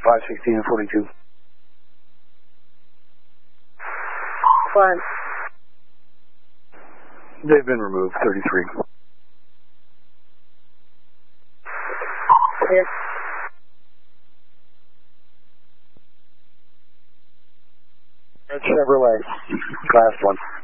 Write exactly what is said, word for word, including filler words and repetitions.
five sixteen and forty-two. Fine. They've been removed, thirty-three. Clear. Chevrolet, class one.